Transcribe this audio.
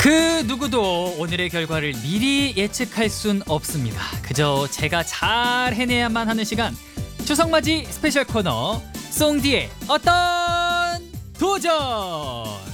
그 누구도 오늘의 결과를 미리 예측할 순 없습니다. 그저 제가 잘 해내야만 하는 시간. 추석맞이 스페셜 코너 송디의 어떤 도전.